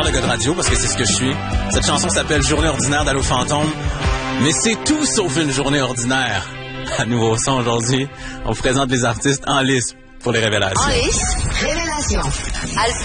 faire le gars de radio parce que c'est ce que je suis. Cette chanson s'appelle Journée ordinaire d'Allô Fantôme. Mais c'est tout sauf une journée ordinaire. À Nouveau Son aujourd'hui, on vous présente les artistes en lice pour les révélations. En lice, révélation. Alpha.